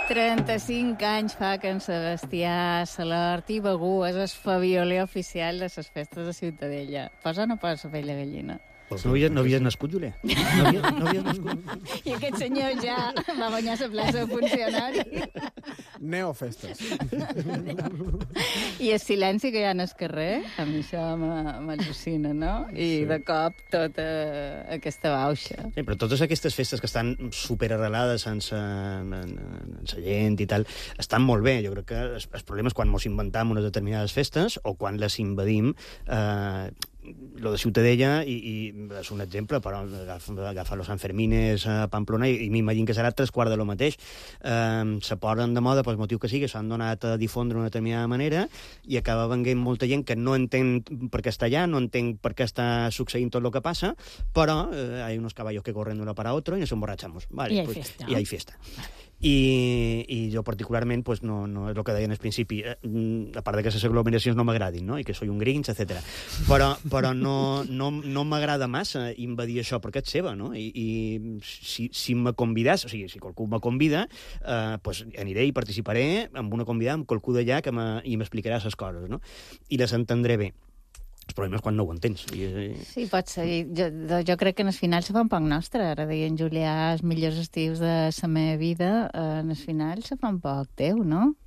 35 anys fa que en Sebastià Salort i Begú és el fabioler oficial de les festes de Ciutadella. Posa o no posa la pell de gallina? No havies nascut, Julià? No havies nascut? I aquest senyor ja va guanyar la plaça de funcionari. Neofestes. I el silenci que hi ha en el carrer, a mi això m'al·lucina, no? I de cop tota aquesta bauxa. Sí, però totes aquestes festes que estan superarrelades en la gent i tal, estan molt bé. Jo crec que el problema és quan mos inventam unes determinades festes o quan les invadim. Lo de Ciutadella, i és un exemple, però agafa los Sanfermines a Pamplona i m'imagino que serà 3/4 de lo mateix. Se posen de moda, pel motiu que sigui, s'han donat a difondre d'una determinada manera i acaba venint molta gent que no entén per què està allà, no entén per què està succeint tot el que passa, però hay unos caballos que corren de un para otro y nos emborrachamos. Vale, I hay fiesta. I hay fiesta. I jo particularment pues, no és el que deien al principi, a part de que les aglomeracions no m'agradin, no? I que soy un grinch, etc. Però no m'agrada massa invadir això perquè és seva, no? I si me convides, o sigui, si qualcú me convida, pues aniré i participaré amb una convidada, amb qualcú d'allà i m'explicarà les coses, no? I les entendré bé. El problema és quan no ho entens. Sí, pot ser. Jo crec que en el final se fa un poc nostre. Ara deia en Julià els millors estius de la meva vida. En el final se fa un poc teu, no?